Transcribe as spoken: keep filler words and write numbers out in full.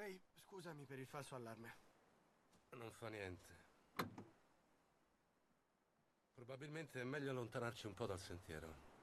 Ray, scusami per il falso allarme. Non fa niente. Probabilmente è meglio allontanarci un po' dal sentiero.